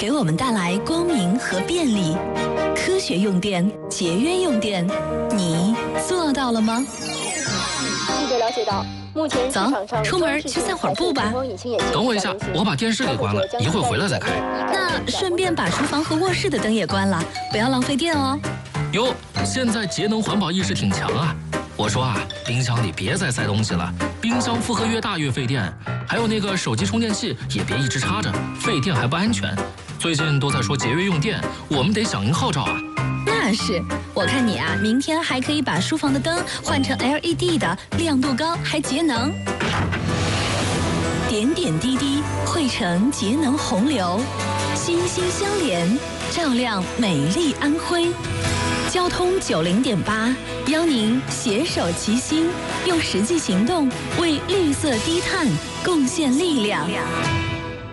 给我们带来光明和便利。科学用电，节约用电，你做到了吗？ 记者了解到，目前市场上出门去散会儿步吧。 等我一下，我把电视给关了，一会儿回来再开。 那顺便把厨房和卧室的灯也关了，不要浪费电哦。 哟，现在节能环保意识挺强啊。我说啊，冰箱里别再塞东西了，冰箱负荷越大越费电。还有那个手机充电器也别一直插着，费电还不安全。最近都在说节约用电，我们得响应号召啊。 那是，我看你啊，明天还可以把书房的灯换成 LED 的，亮度高还节能。点点滴滴汇成节能洪流，心心相连，照亮美丽安徽。交通90.8，邀您携手齐心，用实际行动为绿色低碳贡献力量。